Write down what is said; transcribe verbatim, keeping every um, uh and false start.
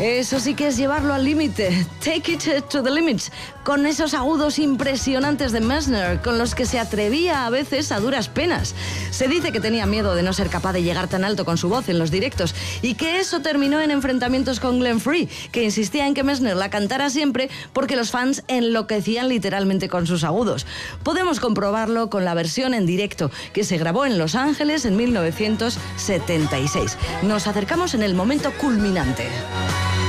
Eso sí que es llevarlo al límite. Take it to the limits. Con esos agudos impresionantes de Messner, con los que se atrevía a veces a duras penas. Se dice que tenía miedo de no ser capaz de llegar tan alto con su voz en los directos y que eso terminó en enfrentamientos con Glenn Frey, que insistía en que Messner la cantara siempre porque los fans enloquecían literalmente con sus agudos. Podemos comprobarlo con la versión en directo que se grabó en Los Ángeles en mil novecientos setenta y seis. Nos acercamos en el momento culminante.